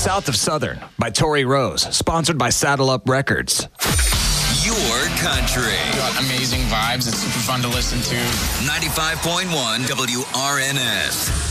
South of Southern by Tori Rose, sponsored by Saddle Up Records. Your country. Got amazing vibes. It's super fun to listen to. 95.1 WRNS.